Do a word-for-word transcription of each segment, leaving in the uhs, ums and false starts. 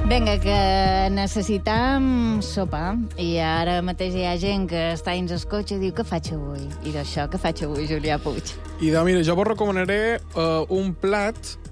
Vinga, que necessitam sopar i ara mateix hi ha gent que està dins el cotxe i diu què faig avui? I d'això, què faig avui, Julià Puig? I de, mira, jo vos recomanaré uh, un plat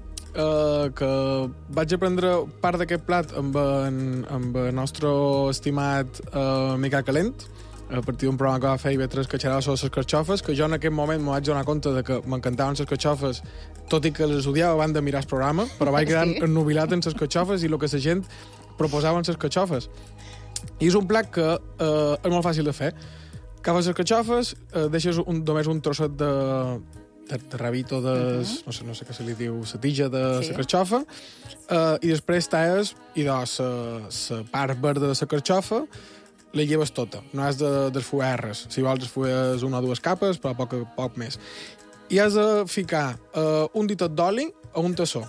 uh, que vaig aprendre part d'aquest plat amb, en, amb el nostre estimat uh, Miquel Calent, a partir d'un programa que va fer I B tres que xerrava sobre les carxofes, que jo en aquell moment m'ho vaig donar compte de que m'encantaven les carxofes, tot i que les odiava abans de mirar el programa, però vaig quedar sí. ennubilat en les carxofes i el que la gent proposava en les carxofes. I és un plat que eh, és molt fàcil de fer. Caves les carxofes, eh, deixes un, només un trosset de, de, de rabito, de, uh -huh. no, sé, no sé què se li diu, la tija de la sí. carxofa, eh, i després talles i doncs la part verda de la carxofa la lleves tota. No has de desfuar res. Si vols desfues una o dues capes, però poc, poc més. I has de ficar uh, un ditot d'oli a un tassó.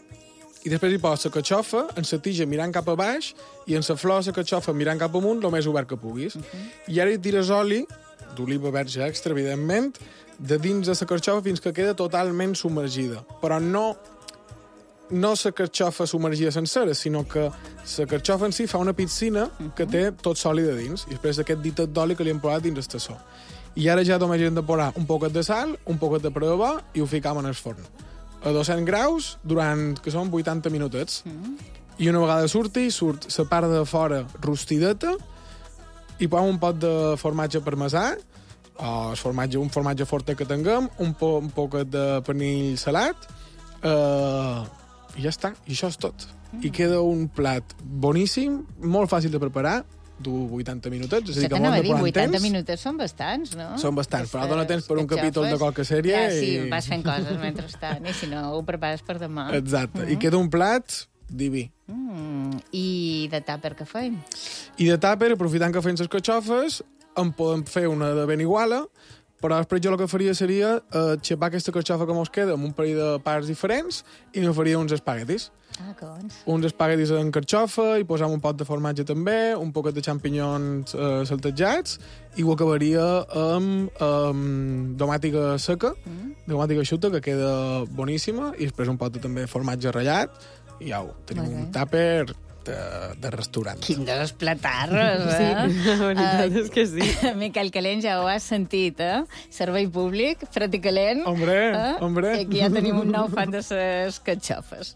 I després hi poses la carxofa en la tija mirant cap a baix i en la flor la carxofa mirant cap amunt el més obert que puguis. Uh -huh. I ara hi tires oli, d'oliva verge extra, evidentment, de dins de la carxofa fins que queda totalment submergida. Però no... no la carxofa submergida sencera, sinó que la carxofa en si fa una piscina que té tot sòlid a dins, i després d'aquest ditet d'oli que li hem posat dins el tassó. I ara ja només hem de posar un poquet de sal, un poquet de preubà i ho ficam en el forn. A dos-cents graus durant, que són vuitanta minutets. Mm. I una vegada surti, surt la part de fora rostideta i posem un pot de formatge parmesà, o el formatge, un formatge forte que tinguem, un, po, un poquet de pernil salat, eh... i ja està, i això és tot. Mm. I queda un plat boníssim, molt fàcil de preparar, du vuitanta minutets. És a dir, que molt de dir, vuitanta minutets són bastants, no? Són bastants, però dona temps per un capítol de qualque sèrie. Ja, sí, i... vas fent coses mentrestant, i si no, ho prepares per demà. Exacte, mm. i queda un plat diví. Mm. I de tàper què feim? I de tàper, aprofitant que fem les carxofes, en podem fer una de ben iguala, però després jo el que faria seria uh, xapar aquesta carxofa que mos queda amb un parell de parts diferents i me faria uns espaguetis. Ah, cons. Uns espaguetis en carxofa i posam un pot de formatge també, un poquet de xampinyons uh, saltejats i ho acabaria amb um, domàtica seca, mm. domàtica xuta, que queda boníssima, i després un pot de també formatge ratllat i au, tenim okay. un tàper de, de restaurant. Quin dels platarros, eh? Sí, la veritat uh, és que sí. Miquel Calent, ja ho has sentit, eh? Servei públic, fred i calent. Hombre, eh? hombre. I aquí ja tenim un nou fan de les carxofes.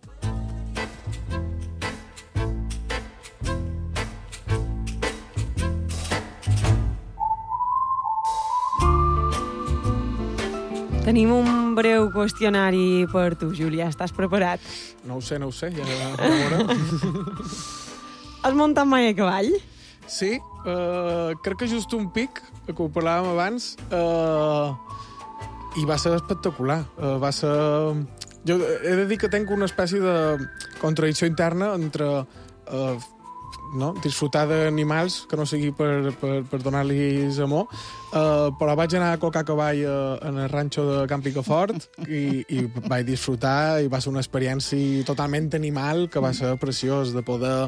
Tenim un breu qüestionari per tu, Julià. Estàs preparat? No ho sé, no ho sé. Ja veure. Has muntat mai a cavall? Sí, uh, crec que just un pic, que ho parlàvem abans, uh, i va ser espectacular. Uh, va ser... Jo he de dir que tenc una espècie de contradicció interna entre... Uh, no? disfrutar d'animals que no sigui per, per, per donar-los amor, uh, però vaig anar a colcar cavall uh, en el ranxo de Camp Picafort i, i vaig disfrutar i va ser una experiència totalment animal que va ser preciós de poder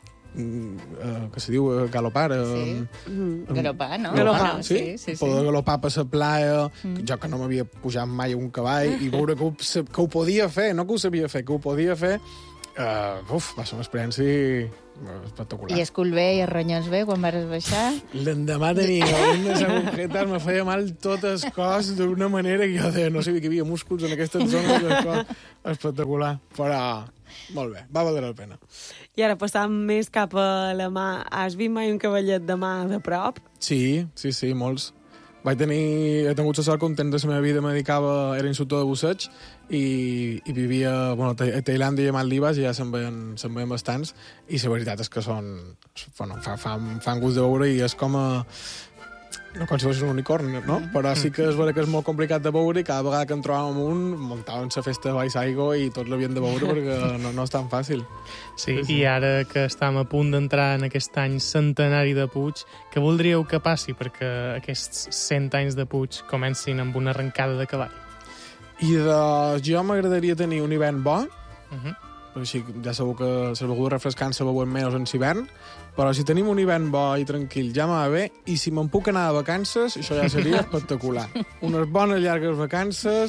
uh, que se diu uh, galopar uh, sí. um, galopar, no? Galopar, sí? sí, sí, sí. Poder galopar per la playa, mm. jo que no m'havia pujat mai a un cavall i veure que ho, que ho podia fer, no que ho sabia fer, que ho podia fer. Uh, uf, va ser una experiència espectacular. I el cul bé i els ronyons bé quan vas baixar? L'endemà tenia unes agujetes, me feia mal tot el cos d'una manera que jo deia, no sabia que hi havia músculs en aquestes zones del cos. Espectacular. Però molt bé, va valer la pena. I ara passant més cap a la mà, has vist mai un cavallet de mà de prop? Sí, sí, sí, molts. Vaig tenir, he tingut la sort que un temps de la meva vida me dedicava, era instructor de busseig i, i vivia bueno, a Tailàndia i a Maldives i ja se'n veien, se'n veien bastants i la veritat és que són bueno, fan, fan, fan gust de veure i és com a no com si fos un unicorn, no? Però sí que és vera que és molt complicat de veure i cada vegada que en trobàvem un muntàvem la festa de baix aigua i tots l'havien de veure perquè no, no és tan fàcil. Sí, sí, i ara que estem a punt d'entrar en aquest any centenari de Puig, què voldríeu que passi perquè aquests cent anys de Puig comencin amb una arrencada de cavall? I de... jo m'agradaria tenir un hivern bo, uh-huh. així ja sabeu que les begudes refrescants se beuen menys en hivern, però si tenim un hivern bo i tranquil ja m'ha bé, i si me'n puc anar de vacances, això ja seria espectacular. Unes bones llargues vacances,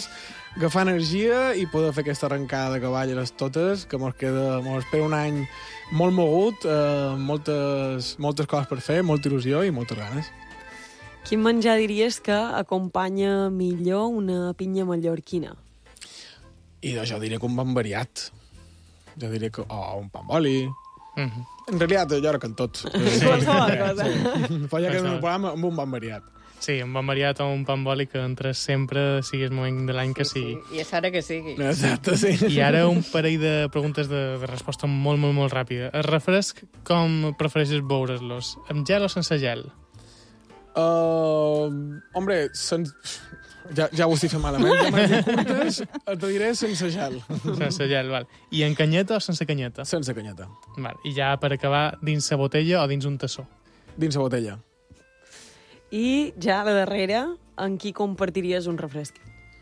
agafar energia i poder fer aquesta arrencada de cavalles totes, que mos queda, mos espera un any molt mogut, eh, moltes, moltes coses per fer, molta il·lusió i moltes ganes. Quin menjar diries que acompanya millor una pinya mallorquina? I jo diria que un bon variat. Jo diria que... Oh, un pa amb oli. Mhm. En realitat, jo crec que en tot. Sí. Qualsevol cosa. Però ja que és un programa amb un bon variat. Sí, un bon variat o un pa amb oli que entres sempre, sigui el moment de l'any que sigui. I és hora que sigui. Exacte, sí. I ara un parell de preguntes de, de resposta molt, molt, molt ràpida. El refresc, com prefereixes beure-los? Amb gel o sense gel? Uh, hombre, sen... ja, ja ho estic fent malament. Ja m'has dit curtes, et diré sense gel. Sense gel, val. I en canyeta o sense canyeta? Sense canyeta. Val. I ja per acabar, dins la botella o dins un tassó? Dins la botella. I ja la darrera, amb qui compartiries un refresc?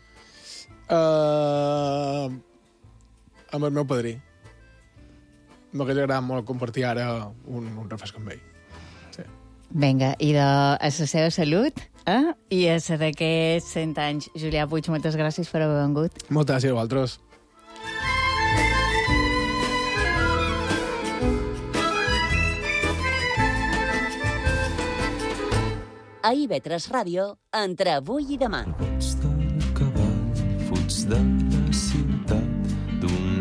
Uh, amb el meu padrí. M'hauria agradat molt compartir ara un, un refresc amb ell. Sí. Vinga, i de a la seva salut, eh? I a la d'aquests cent anys. Julià Puig, moltes gràcies per haver vengut. Moltes gràcies a vosaltres. A I V tres Ràdio, entre avui i demà. Fuig del cavall, fuig de la ciutat.